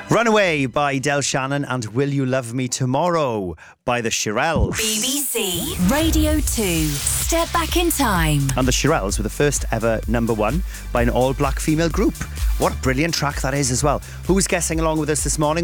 Runaway by Del Shannon and Will You Love Me Tomorrow by the Shirelles. BBC Radio 2. Step back in time. And the Shirelles were the first ever number one by an all-black female group. What a brilliant track that is as well. Who's guessing along with us this morning?